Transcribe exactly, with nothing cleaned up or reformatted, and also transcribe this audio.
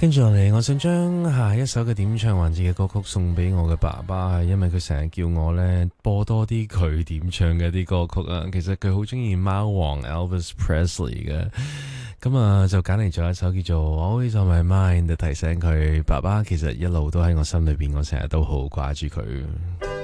跟住落嚟，我想將下一首嘅點唱環節嘅歌曲送俾我嘅爸爸，係因為佢成日叫我呢播多啲佢點唱嘅啲歌曲啊。其實佢好中意貓王 Elvis Presley 嘅，咁啊就揀嚟咗一首叫做 Always on My Mind， 提醒佢爸爸其實一路都喺我心裏邊，我成日都好掛住佢。